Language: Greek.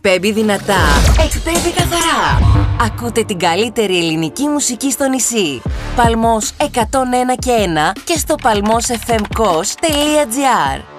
Εκπέμπει δυνατά, εκπέμπει καθαρά. Ακούτε την καλύτερη ελληνική μουσική στο νησί. Παλμός 101 και 1 και στο palmosfmkos.gr.